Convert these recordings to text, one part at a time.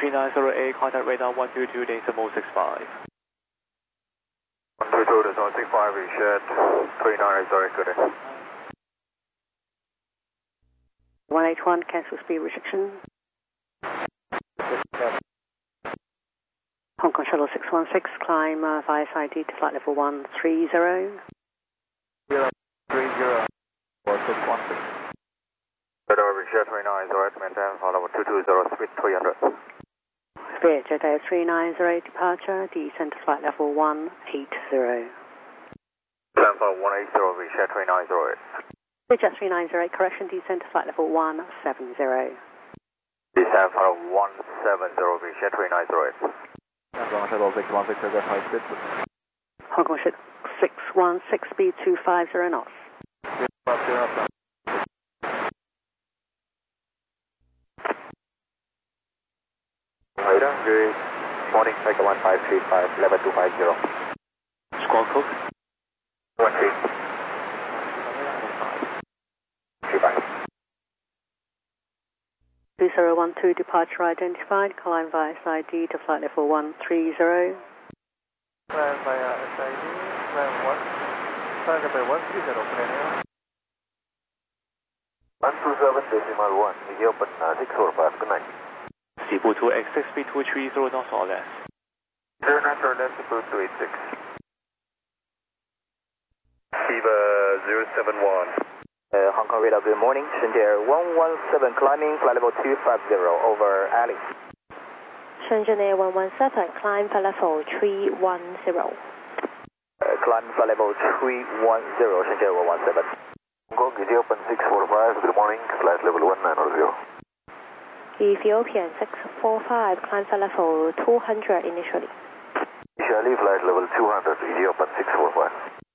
3908, contact radar 122, decimal 65. 122, decimal 65, reset 3908, good day. 181, cancel speed restriction. Hong Kong Shuttle 616, climb via SID to flight level 130. 030, 616. Radar reset 3908, maintain flight level 220, speed 300. Spirit Jet Air 390 departure, descend to flight level 180. Plan flight 180, reset 3908. Spirit Jet 390, correction, descend to flight level 170. Descend flight 170, reset 3908. Hong Kong Shuttle 616, get high speed. Hong Kong Shuttle 616, speed 250 knots. Good morning, Tiger 1535, level 250. Squawk code. 35. 2012 departure identified, climb via SID to flight level 130. Climb via SID, climb 1, target by 130, clear. 127.1, you open 645, good night. Seaboard 2X6, speed 230 knots or less. 09 or less, Seaboard 286. Viva 071. Hong Kong radar, good morning. Shenzhen Air 117 climbing, flight level 250, over Ali. Shenzhen Air 117, climb flight level 310. Climb flight level 310, Shenzhen Air 117. Hong Kong, easy open 645, good morning, flight level 1900. Ethiopian 645, climb flight level 200 initially. Initially, flight level 200, Ethiopian 645.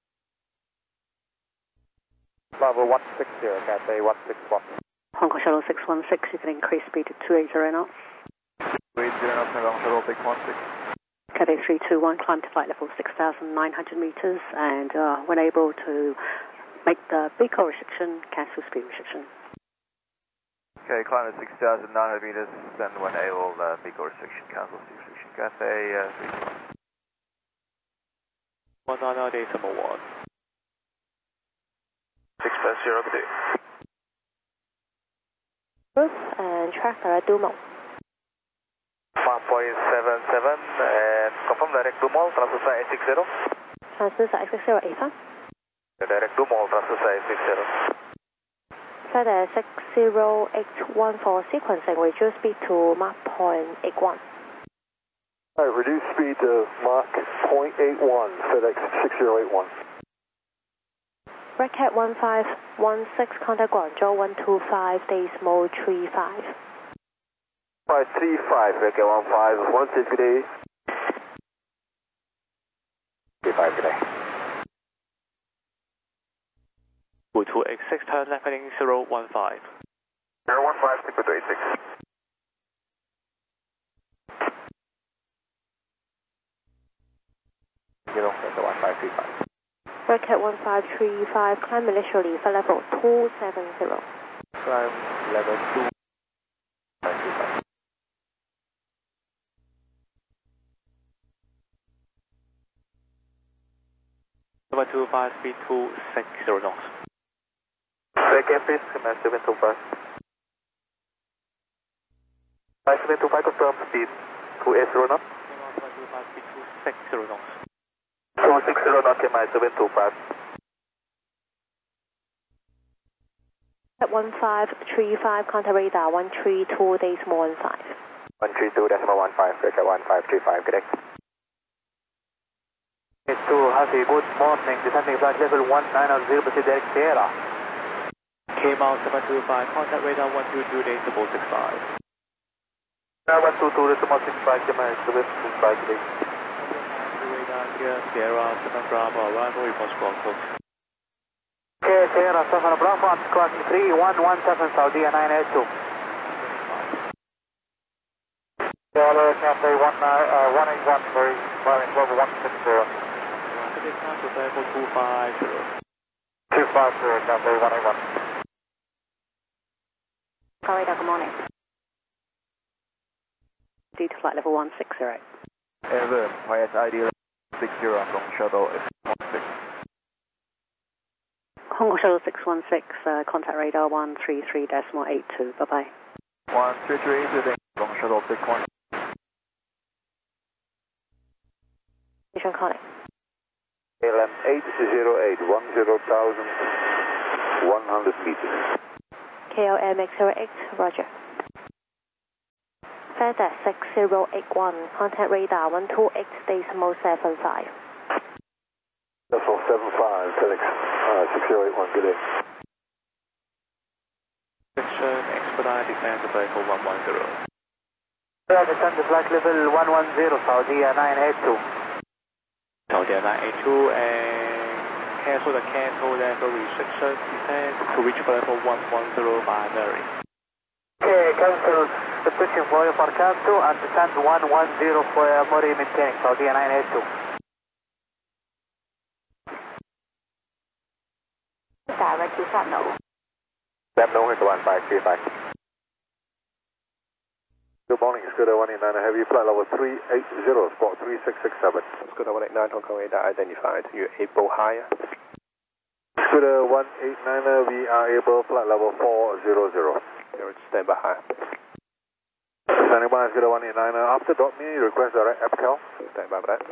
Level 160, Cathay 161. Hong Kong Shuttle 616, you can increase speed to 280 knots. 280 knots, Hong Kong Shuttle 616. Cathay 321, climb to flight level 6,900 meters, and when able to make the BICO restriction, cancel speed restriction. Okay, climb at 6,900 meters, then when able, BICO restriction, cancel speed restriction. Cathay 321. 199, decimal 1. 650, good day. And track direct Dumo. 1.77, and confirm direct Dumo, transfer side 60. Transfer side 60, A5. Direct Dumo, transfer side 60. Flight 60814 sequencing, reduce speed to Mach 0.81. Alright, reduce speed to Mach 0.81, FedEx 6081. Red Cat 1516, contact Guangzhou 125, decimal 35. 535, Red Cat 1516, good day. 35, good day. 2X6, turn left heading 015. 015, Seaboard 286. Zero, 1535. Red Cat 1535, climb initially, flight level 270. Climb level 2. Number 25, speed 260 knots. Second, please, command 725. 5725, confirm speed 280 knots. 25, speed 260 knots. 260 knots, command 725. At 1535, contact radar 132, decimal 15. 132, decimal 15, Red Cat 1535, correct. To Happy, good morning, descending flight level 190, proceed direct Sierra. K-Mount 725, contact radar 122, decimal 65. 122, decimal 65, command 725, correct. Radar here, Sierra 7 Bravo, arrival, report squawk code. Okay, Sierra 7 Bravo, I'm squawking 3117 Saudi 982. Sierra Cathay 181, sorry, flying level 160. This time to level 250. 250, Cathay 181. Radar, good morning. D to flight level 160. Evan, YSID 60 from shuttle X16. Hong Kong Shuttle 616, contact radar 133.82. Bye-bye. 133 from shuttle 616. Station calling. KLM 808, 10,100 meters. KLM X08, roger. FedEx 6081, contact radar 128.75. Vessel 75, FedEx 6081, good day. Section expedite descend to flight level 110. Descend to flight level 110, Saudi 982. Saudi 982 and cancel the restriction descend to reach flight level 110 binary. Okay, cancel the switching for cancel and descend 110 for Mori maintaining, Saudi 982. Direct to Shannon. Shannon, 1535. Good morning, Scooter 189 Heavy, flight level 380, spot 3667. Scooter 189, Hong Kong radar identified. You're able higher. Scooter 189, we are able, flight level 400. You're stand by higher. Standing by, Scooter 189, after drop me, request direct APCAL. Stand by for that.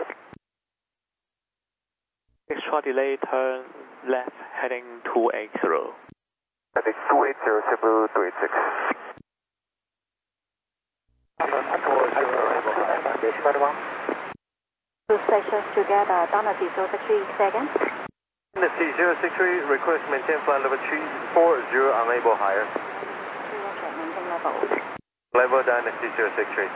Extra delay, turn left heading 280. Heading 280, Cebu 286. Two stations together, Dynasty 063, second. Dynasty 063, request maintain flight level 340, unable higher. Roger, maintain level. Level Dynasty 063.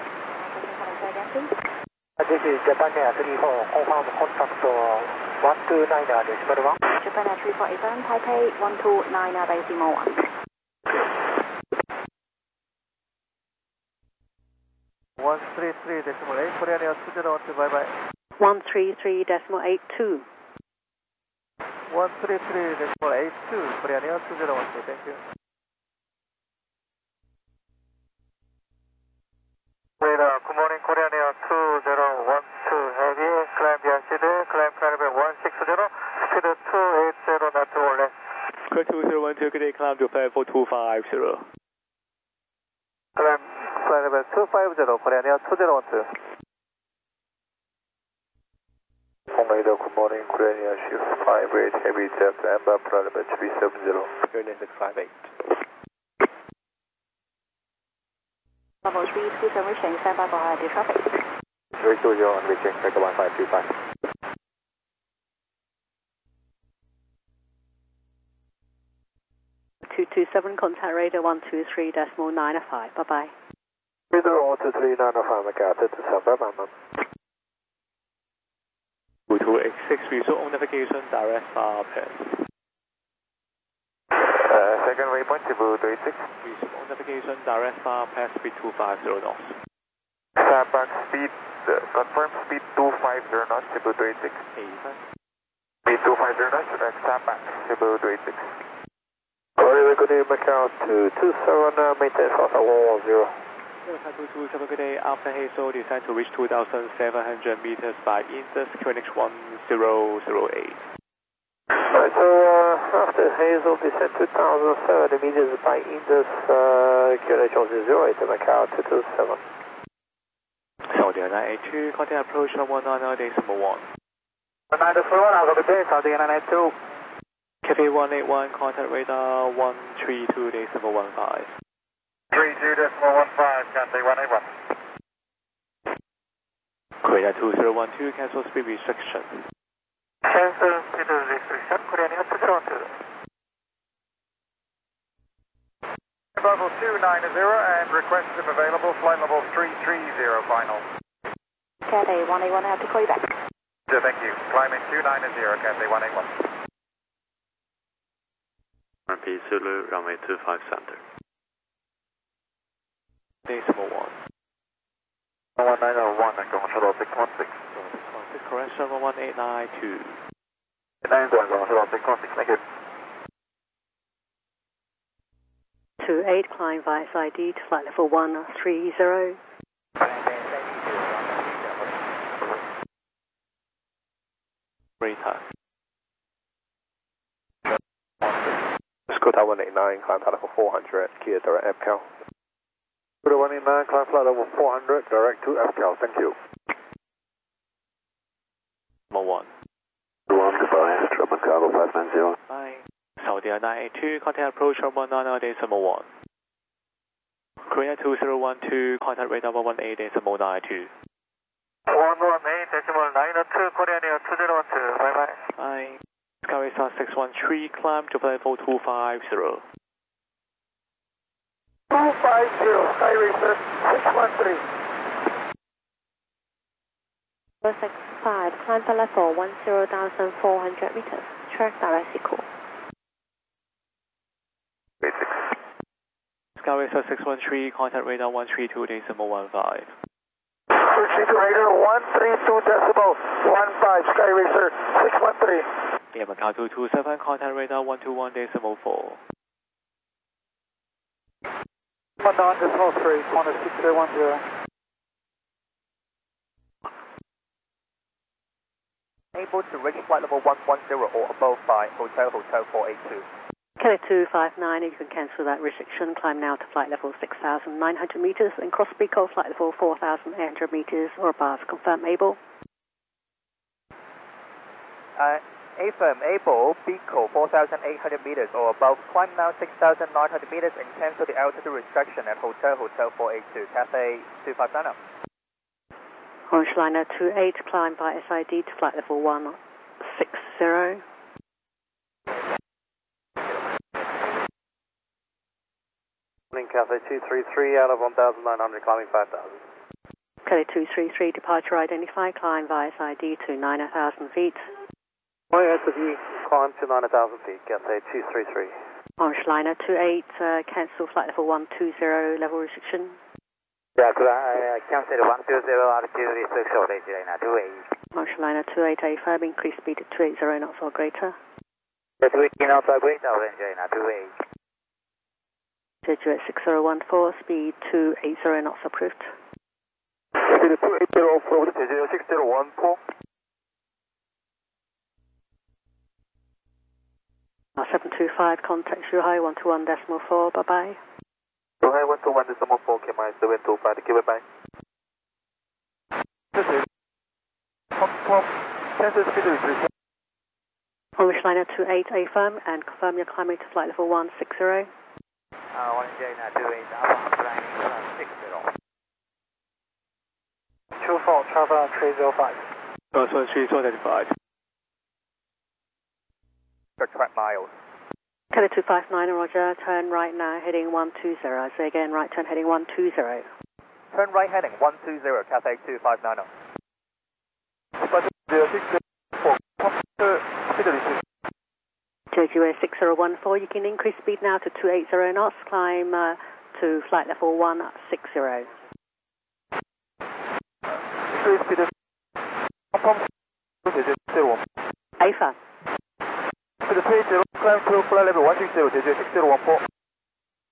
This is Japan Air 34, confirm contact 129 decimal 1. Japan Air 3487, Taipei 129 decimal 1. 133.8, Korean Air 201, bye bye. 133.82. 133.82, Korean Air 201, thank you. Radar, good morning, Korean Air 2012 Heavy, climb the altitude, climb flight level 160, speed 280 knots or less. Clear 2012, good day, climb to flight level 250. Climb flight level 250, Korean Air 2012. Radar, good morning, Korean Air Shift 58 Heavy, jet, Amber, flight level 370. You're in 658. Level 3, please reaching, stand by for the traffic. 320 on reaching, take 1525. (227), contact radar 123.905. Bye-bye. Radar 123.905, McArthur to San Bernard. 2286, visual on navigation, direct far pass. Second waypoint, Cebu 286. Visual on navigation, direct far pass, speed 250 knots. Starbuck speed, confirm speed 250 knots, Cebu 286. Speed 250 knots, direct Starbuck, Cebu 286. Alright, good day, Macau to 27, maintain flight level 10. 227, good day, after Hazel, descend to reach 2,700 meters by Indus QNH 1008. Alright, so after Hazel, descend 2,700 meters by Indus QNH 1008, Macau 227. Saudi 982, contact approach 190.1. 194, have a good day, Saudi 982. Cafe 181, contact radar 132.15. 32.15, Cathay 181. Korea 2012, cancel speed restriction. Cancel speed restriction, Korean Air 202. Level 290 and request if available, flight level 330 final. Cathay 181, I have to call you back. Thank you. Climbing 290, Cathay 181. RP Zulu, runway 25 center. Decimal 1. 190, Gong Shuttle 616. 616, correction 11892. 991, Gong Shuttle 616, thank you. 28, climb via SID to flight level 130. Rita. Scooter 189, climb flight level 400, Kia direct FCAL. Scooter 189, climb flight level 400, direct to FCAL, thank you. Number 1. 1, goodbye, German Cargo 590. Bye. Saudi 982, contact approach 190.1. Korea 2012, contact radar 118.92. 118.92, Korean Air 2012, bye bye. Bye. Skyway Star 613, climb to flight level 250. 250, Sky Racer 613. 065, climb flight level 10,400 meters, track direct equal. 86. Skyway Star 613, contact radar 132.15. Switching to radar 132.15, Sky Racer 613. Yeah, Macau 227, contact radar 121.4. 1.3, corner 6010. Able to reach flight level 110 or above by Hotel 482. Kelly 259, you can cancel that restriction, climb now to flight level 6,900 meters and cross Pico flight level 4,800 meters or above. Confirm able. Affirm, able, Pico 4,800 meters or above, climb now 6,900 meters and cancel the altitude restriction at Hotel 482, Cathay 259. Orange Liner 28, climb by SID to flight level 160. Morning, Cathay 233, out of 1,900, climbing 5,000. Kelly 233, departure identified, climb via SID to 9,000 feet. Morning, SID, climb to 9,000 feet, Cathay 233. Orange Liner 28, cancel flight level 120, level restriction. Yeah, could I cancel 120 altitude restriction, Regina 28. Orange Liner 28, affirm, increase speed to 280 knots or greater. 280 knots or greater, Regina 28. Jeju at 6014, speed 280 knots approved. Speed 280 approved, Jeju 6014. 725, contact Shuhai 121.4, bye bye. Shuhai 121.4, KMI 725, thank you, bye bye. Cancel speed restriction. Orange Liner 28, affirm, and confirm you're climbing to flight level 160. Orange Liner 28, Alpha climbing 160. 24, travel 305. First one, 325. For track miles. Kelly 259, roger, turn right now, heading 120. I say again, right turn heading 120. Turn right heading 120, Cathay 259. JQA 6014, you can increase speed now to 280 knots, climb to flight level 160. Increase speed AFA. Speed 280, climb to flight level 160, Jeju 6014.